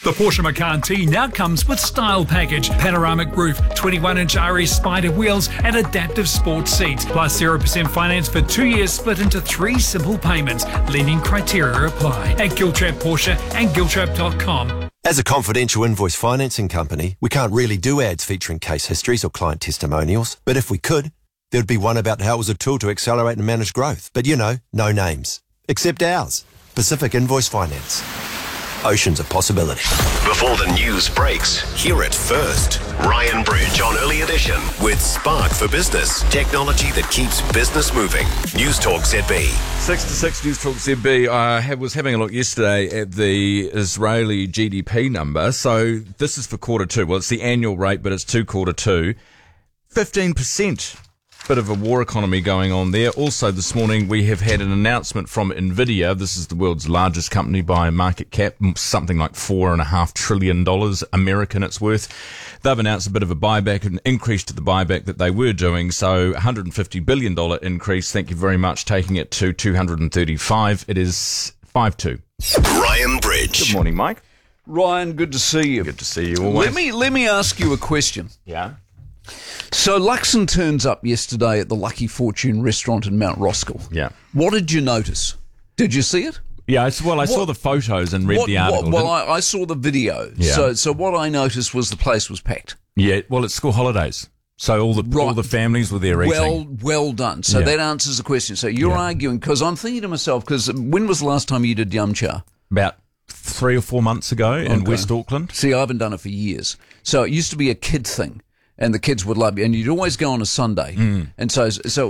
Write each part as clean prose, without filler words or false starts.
The Porsche Macan T now comes with Style Package, panoramic roof, 21-inch RS Spider wheels and adaptive sports seats, plus 0% finance for 2 years split into 3 simple payments. Lending criteria apply at Giltrap Porsche and Giltrap.com. As a confidential invoice financing company, we can't really do ads featuring case histories or client testimonials, but if we could, there'd be one about how it was a tool to accelerate and manage growth. But you know, no names. Except ours, Pacific Invoice Finance. Oceans of possibility. Before the news breaks, hear it first. Ryan Bridge on Early Edition with Spark for Business. Technology that keeps business moving. News Talk ZB. 6 to 6 News Talk ZB. I was having a look yesterday at the Israeli GDP number. So this is for quarter two. Well, it's the annual rate, but it's to quarter two. 15%. Bit of a war economy going on there. Also this morning we have had an announcement from Nvidia. This is the world's largest company by market cap, something like $4.5 trillion American it's worth. They've announced a bit of a buyback, an increase to the buyback that they were doing. So $150 billion increase. Thank you very much. Taking it to 235. It is 5-2. Ryan Bridge. Good morning, Mike. Ryan, good to see you. Good to see you always. Let me ask you a question. Yeah. So Luxon turns up yesterday at the Lucky Fortune restaurant in Mount Roskill. Yeah. What did you notice? Did you see it? Yeah, I saw the photos and read the article. I saw the video. Yeah. So what I noticed was the place was packed. Yeah, well, it's school holidays. So all the families were there eating. Well done. So that answers the question. So you're arguing, because I'm thinking to myself, because when was the last time you did Yum Cha? About 3 or 4 months ago in West Auckland. See, I haven't done it for years. So it used to be a kid thing. And the kids would love you, and you'd always go on a Sunday. And so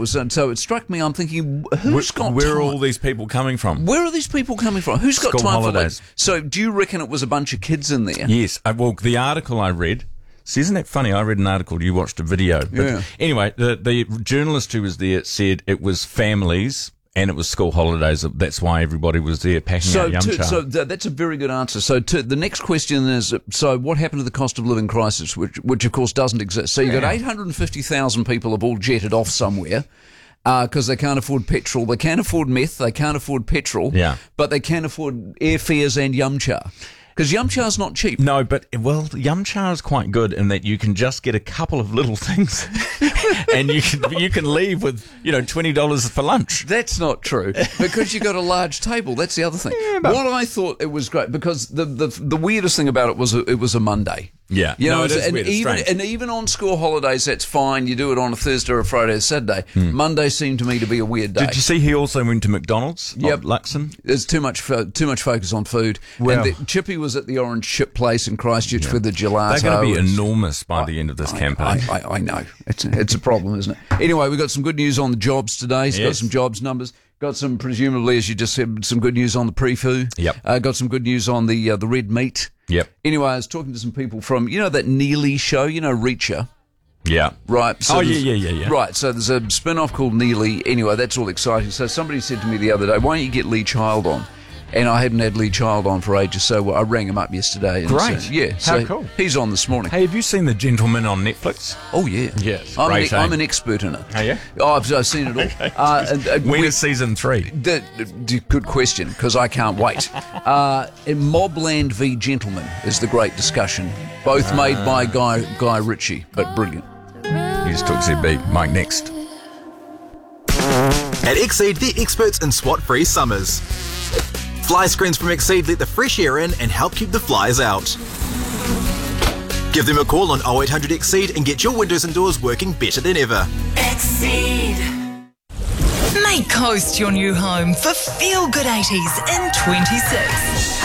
it struck me. I'm thinking, where are all these people coming from? Where are these people coming from? Who's got School time holidays. for that? So do you reckon it was a bunch of kids in there? Yes. Well, the article I read. See, isn't that funny? I read an article. You watched a video. But anyway, the journalist who was there said it was families. And it was school holidays. That's why everybody was there packing out Yum Cha. So that's a very good answer. So the next question is, so what happened to the cost of living crisis, which of course doesn't exist? So you've got 850,000 people have all jetted off somewhere because they can't afford petrol. They can't afford meth. They can't afford petrol. Yeah. But they can afford airfares and Yum Cha. Because Yum Cha's not cheap. No, but, Yum Cha is quite good in that you can just get a couple of little things and you can leave with, $20 for lunch. That's not true, because you got a large table. That's the other thing. Yeah, what I thought it was great, because the weirdest thing about it was it was a Monday. Yeah. It is weird. And even on school holidays, that's fine. You do it on a Thursday or a Friday or Saturday. Monday seemed to me to be a weird day. Did you see he also went to McDonald's? Yep. Luxon? There's too much focus on food. Well, and Chippy was at the Orange Chip place in Christchurch with the gelato. They're going to be enormous by the end of this campaign. I know. It's a problem, isn't it? Anyway, we've got some good news on the jobs today. So got some jobs numbers. Got some, presumably, as you just said, some good news on the pre-foo. Yep. Got some good news on the red meat. Yep. Anyway, I was talking to some people from, that Neely show, Reacher. Yeah. Right. So yeah. Right. So there's a spin-off called Neely. Anyway, that's all exciting. So somebody said to me the other day, why don't you get Lee Child on? And I hadn't had Lee Child on for ages, so I rang him up yesterday. And Great. How cool. He's on this morning. Hey, have you seen The Gentleman on Netflix? Oh, yeah. Yes. I'm an expert in it. Are you? Oh, I've seen it all. When is season 3? Good question, because I can't wait. Mobland v. Gentleman is the great discussion. Both made by Guy Ritchie, but brilliant. News Talk ZB. Mike next. At Exceed, they're experts in SWAT-free summers. Fly screens from Exceed let the fresh air in and help keep the flies out. Give them a call on 0800 Exceed and get your windows and doors working better than ever. Exceed. Make Coast your new home for Feel Good 80s in 26.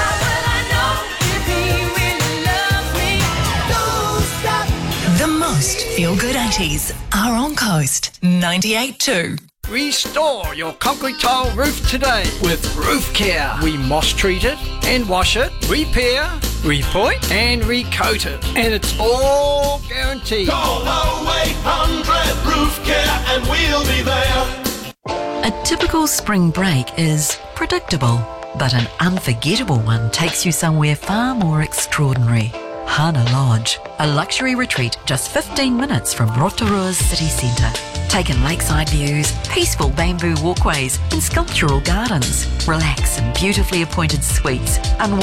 The most Feel Good 80s are on Coast 98.2. Restore your concrete tile roof today with Roof Care. We moss treat it and wash it, repair, repoint and recoat it. And it's all guaranteed. Call 0800 Roof Care and we'll be there. A typical spring break is predictable, but an unforgettable one takes you somewhere far more extraordinary. Hana Lodge, a luxury retreat just 15 minutes from Rotorua's city centre. Take in lakeside views, peaceful bamboo walkways and sculptural gardens. Relax in beautifully appointed suites.